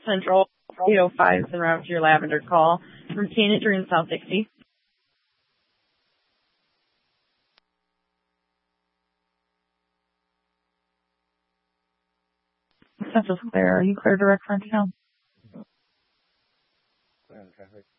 Central 805 is en route to your Lavender call from Tanager in South Dixie. Central's clear. Are you clear direct front town? Clear on traffic.